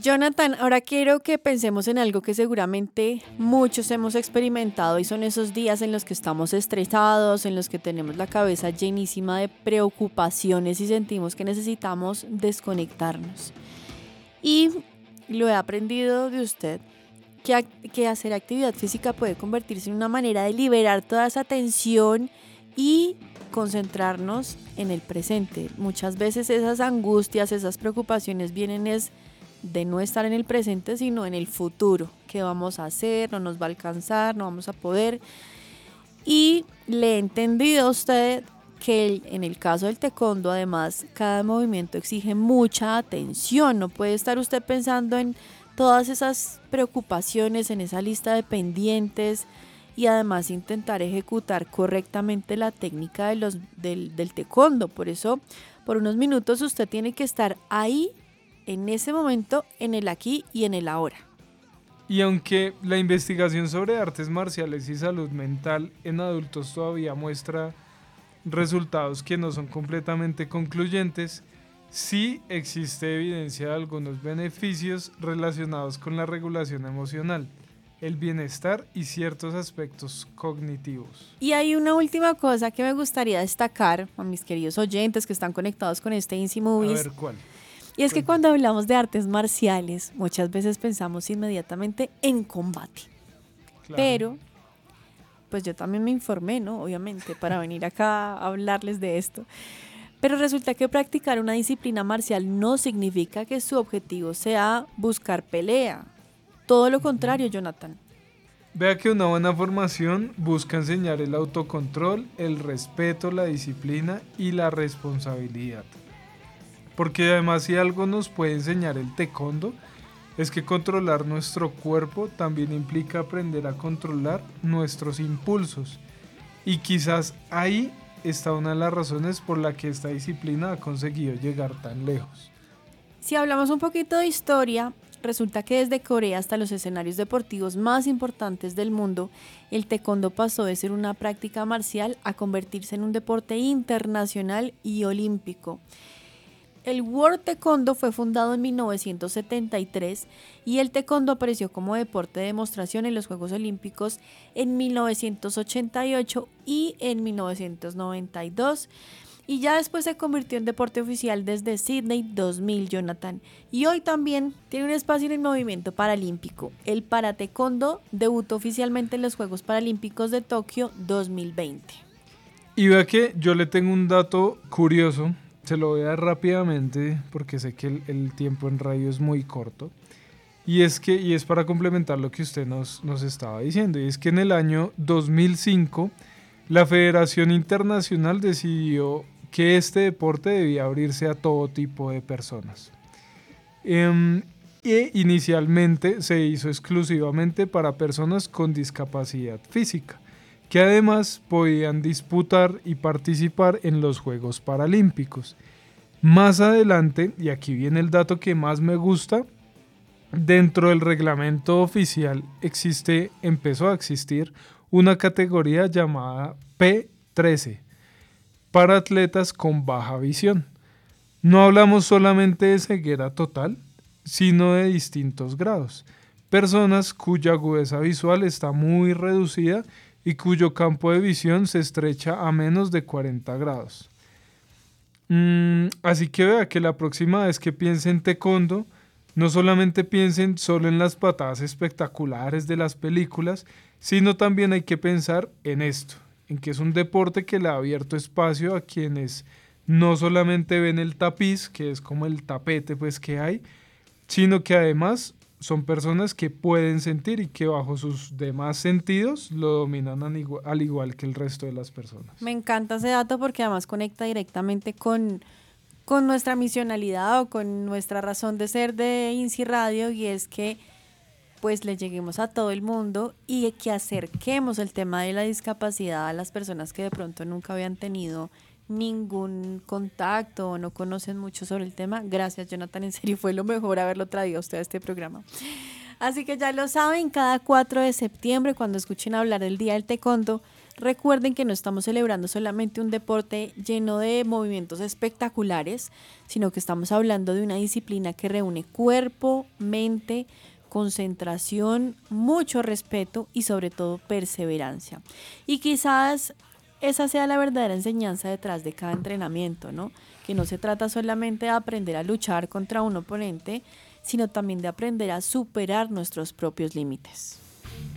Jonathan, ahora quiero que pensemos en algo que seguramente muchos hemos experimentado y son esos días en los que estamos estresados, en los que tenemos la cabeza llenísima de preocupaciones y sentimos que necesitamos desconectarnos. Y lo he aprendido de usted, que hacer actividad física puede convertirse en una manera de liberar toda esa tensión y concentrarnos en el presente. Muchas veces esas angustias, esas preocupaciones vienen es de no estar en el presente, sino en el futuro. ¿Qué vamos a hacer? ¿No nos va a alcanzar? ¿No vamos a poder? Y le he entendido a usted que en el caso del taekwondo, además, cada movimiento exige mucha atención. No puede estar usted pensando en todas esas preocupaciones, en esa lista de pendientes y además intentar ejecutar correctamente la técnica del taekwondo. Por eso, por unos minutos usted tiene que estar ahí, en ese momento, en el aquí y en el ahora. Y aunque la investigación sobre artes marciales y salud mental en adultos todavía muestra resultados que no son completamente concluyentes, sí existe evidencia de algunos beneficios relacionados con la regulación emocional, el bienestar y ciertos aspectos cognitivos. Y hay una última cosa que me gustaría destacar a mis queridos oyentes que están conectados con este Easy A Movies. ver, ¿cuál? Y es que cuando hablamos de artes marciales, muchas veces pensamos inmediatamente en combate. Claro. Pero, pues yo también me informé, ¿no? Obviamente, para venir acá a hablarles de esto. Pero resulta que practicar una disciplina marcial no significa que su objetivo sea buscar pelea. Todo lo contrario, Jonathan. Vea que una buena formación busca enseñar el autocontrol, el respeto, la disciplina y la responsabilidad. Porque además si algo nos puede enseñar el taekwondo es que controlar nuestro cuerpo también implica aprender a controlar nuestros impulsos. Y quizás ahí está una de las razones por la que esta disciplina ha conseguido llegar tan lejos. Si hablamos un poquito de historia, resulta que desde Corea hasta los escenarios deportivos más importantes del mundo, el taekwondo pasó de ser una práctica marcial a convertirse en un deporte internacional y olímpico. El World Taekwondo fue fundado en 1973 y el taekwondo apareció como deporte de demostración en los Juegos Olímpicos en 1988 y en 1992. Y ya después se convirtió en deporte oficial desde Sydney 2000, Jonathan. Y hoy también tiene un espacio en el movimiento paralímpico. El parataekwondo debutó oficialmente en los Juegos Paralímpicos de Tokio 2020. Y vea que yo le tengo un dato curioso, se lo voy a dar rápidamente porque sé que el tiempo en radio es muy corto. Y es para complementar lo que usted nos estaba diciendo. Y es que en el año 2005 la Federación Internacional decidió que este deporte debía abrirse a todo tipo de personas. Y inicialmente se hizo exclusivamente para personas con discapacidad física, que además podían disputar y participar en los Juegos Paralímpicos. Más adelante, y aquí viene el dato que más me gusta, dentro del reglamento oficial empezó a existir una categoría llamada P13 para atletas con baja visión. No hablamos solamente de ceguera total, sino de distintos grados. Personas cuya agudeza visual está muy reducida y cuyo campo de visión se estrecha a menos de 40 grados. Así que vea que la próxima vez que piensen en taekwondo, no solamente piensen solo en las patadas espectaculares de las películas, sino también hay que pensar en esto, en que es un deporte que le ha abierto espacio a quienes no solamente ven el tapiz, que es como el tapete pues que hay, sino que además son personas que pueden sentir y que bajo sus demás sentidos lo dominan al igual que el resto de las personas. Me encanta ese dato porque además conecta directamente con nuestra misionalidad o con nuestra razón de ser de INSI Radio, y es que pues le lleguemos a todo el mundo y que acerquemos el tema de la discapacidad a las personas que de pronto nunca habían tenido ningún contacto o no conocen mucho sobre el tema. Gracias, Jonathan, en serio fue lo mejor haberlo traído a usted a este programa. Así que ya lo saben, cada 4 de septiembre, cuando escuchen hablar del Día del Taekwondo, Recuerden que no estamos celebrando solamente un deporte lleno de movimientos espectaculares, sino que estamos hablando de una disciplina que reúne cuerpo, mente, concentración, mucho respeto y sobre todo perseverancia. Y quizás esa sea la verdadera enseñanza detrás de cada entrenamiento, ¿no? Que no se trata solamente de aprender a luchar contra un oponente, sino también de aprender a superar nuestros propios límites.